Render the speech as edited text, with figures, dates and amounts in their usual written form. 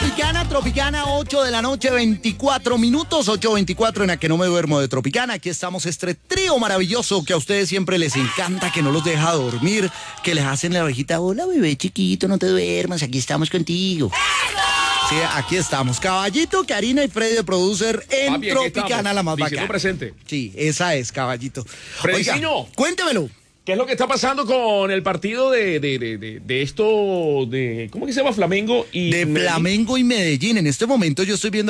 Tropicana, 8 de la noche, 24 minutos, 8:24 en la que no me duermo de Tropicana. Aquí estamos, este trío maravilloso que a ustedes siempre les encanta, que no los deja dormir, que les hacen la ovejita, hola bebé chiquito, no te duermas, aquí estamos contigo. Sí, aquí estamos. Caballito, Karina y Freddy, el producer en Papi, Tropicana, la más bacana. presente. Sí, esa es, Caballito. Frediciño. Oiga, cuéntemelo. ¿Qué es lo que está pasando con el partido de esto, ¿cómo que se llama? Flamengo y De Medellín? Flamengo y Medellín. En este momento yo estoy viendo